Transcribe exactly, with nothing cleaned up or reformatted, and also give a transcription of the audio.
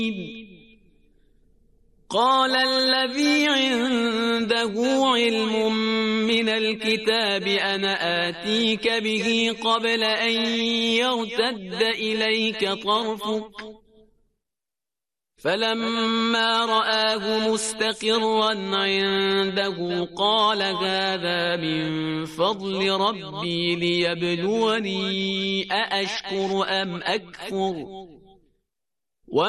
قال الذي عنده علم من الكتاب أنا آتيك به قبل أن يرتد إليك طرفك فلما رآه مستقرا عنده قال هذا من فضل ربي ليبلوني أأشكر أم أكفر